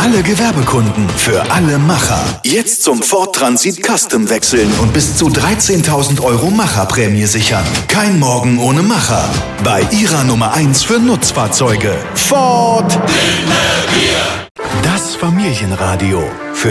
alle Gewerbekunden, für alle Macher. Jetzt zum Ford Transit Custom wechseln und bis zu 13.000 € Macherprämie sichern. Kein Morgen ohne Macher. Bei Ihrer Nummer 1 für Nutzfahrzeuge. Ford. Das Familienradio.